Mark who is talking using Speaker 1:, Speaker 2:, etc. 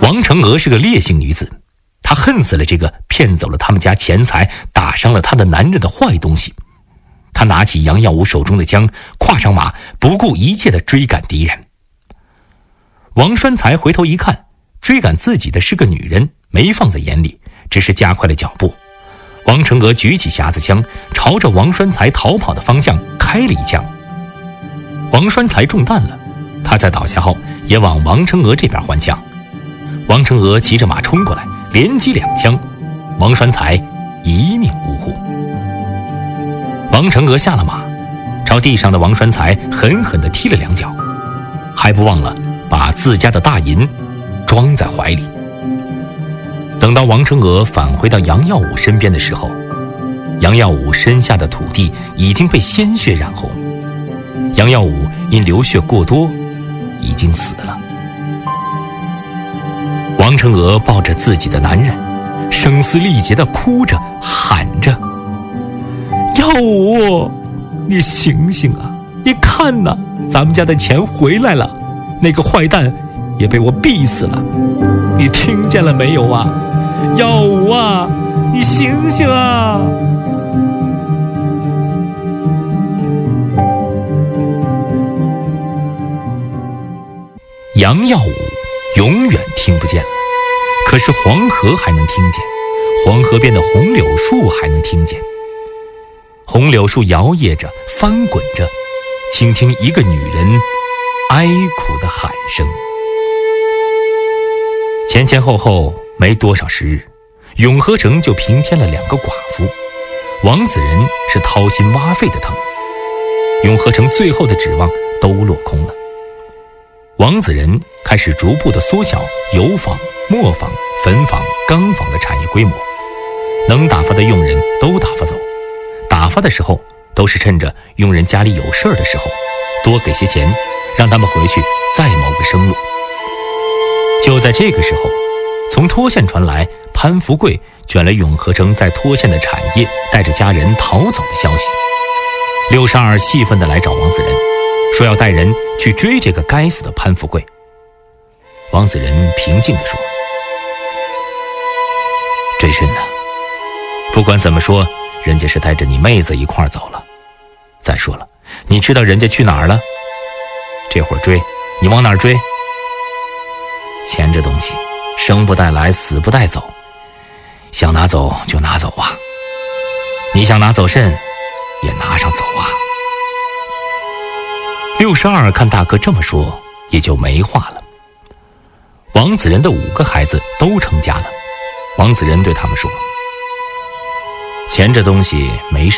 Speaker 1: 王成娥是个烈性女子，她恨死了这个骗走了他们家钱财、打伤了她的男人的坏东西。她拿起杨耀武手中的枪，跨上马，不顾一切地追赶敌人。王栓才回头一看，追赶自己的是个女人，没放在眼里，只是加快了脚步。王成娥举起匣子枪，朝着王栓才逃跑的方向开了一枪。王栓才中弹了，他在倒下后也往王成娥这边还枪。王成娥骑着马冲过来，连击2枪，王栓才一命呜呼。王成娥下了马，朝地上的王栓才狠狠地踢了2脚，还不忘了把自家的大银装在怀里。等到王成娥返回到杨耀武身边的时候，杨耀武身下的土地已经被鲜血染红，杨耀武因流血过多已经死了。王成娥抱着自己的男人，声嘶力竭地哭着喊着：耀武，你醒醒啊，你看呐，咱们家的钱回来了，那个坏蛋也被我逼死了，你听见了没有啊？耀武啊，你醒醒啊！杨耀武永远听不见了，可是黄河还能听见，黄河边的红柳树还能听见。红柳树摇曳着，翻滚着，倾听一个女人哀苦的喊声。前前后后没多少时日，永和城就平添了2个寡妇，王子仁是掏心挖肺的疼，永和城最后的指望都落空了。王子仁开始逐步地缩小油坊、磨坊、粉坊、钢坊的产业规模，能打发的佣人都打发走，打发的时候都是趁着佣人家里有事儿的时候，多给些钱，让他们回去再谋个生路。就在这个时候，从脱县传来潘福贵卷了永和城在脱县的产业，带着家人逃走的消息。62气愤地来找王子仁，说要带人去追这个该死的潘福贵。王子仁平静地说：追甚呢？不管怎么说，人家是带着你妹子一块儿走了。再说了，你知道人家去哪儿了？这会儿追，你往哪儿追？钱这东西，生不带来，死不带走，想拿走就拿走啊！你想拿走甚，也拿上走啊！62看大哥这么说，也就没话了。王子仁的5个孩子都成家了，王子仁对他们说：钱这东西没